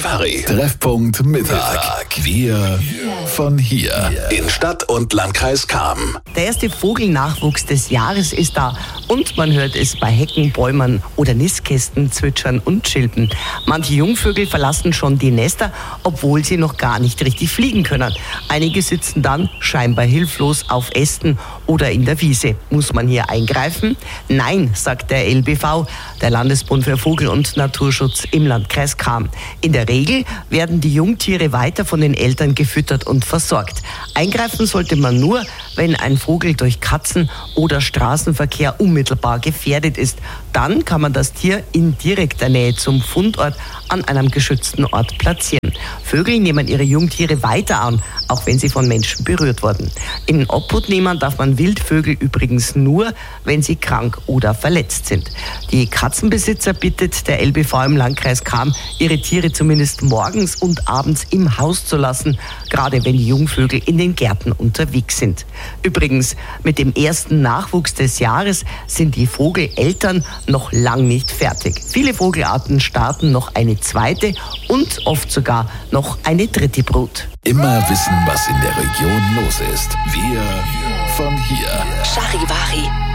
Charivari. Treffpunkt Mittag. Wir von hier. In Stadt und Landkreis Cham. Der erste Vogelnachwuchs des Jahres ist da und man hört es bei Hecken, Bäumen oder Nistkästen zwitschern und chilpen. Manche Jungvögel verlassen schon die Nester, obwohl sie noch gar nicht richtig fliegen können. Einige sitzen dann scheinbar hilflos auf Ästen oder in der Wiese. Muss man hier eingreifen? Nein, sagt der LBV, der Landesbund für Vogel- und Naturschutz im Landkreis Cham. In der Regel werden die Jungtiere weiter von den Eltern gefüttert und versorgt. Eingreifen sollte man nur, wenn ein Vogel durch Katzen- oder Straßenverkehr unmittelbar gefährdet ist. Dann kann man das Tier in direkter Nähe zum Fundort an einem geschützten Ort platzieren. Vögel nehmen ihre Jungtiere weiter an, auch wenn sie von Menschen berührt wurden. In Obhut nehmen darf man Wildvögel übrigens nur, wenn sie krank oder verletzt sind. Die Katzenbesitzer bittet der LBV im Landkreis Cham, ihre Tiere zumindest morgens und abends im Haus zu lassen, gerade wenn die Jungvögel in den Gärten unterwegs sind. Übrigens, mit dem ersten Nachwuchs des Jahres sind die Vogeleltern noch lang nicht fertig. Viele Vogelarten starten noch eine zweite und oft sogar noch eine dritte Brut. Immer wissen, was in der Region los ist. Wir von hier. Charivari.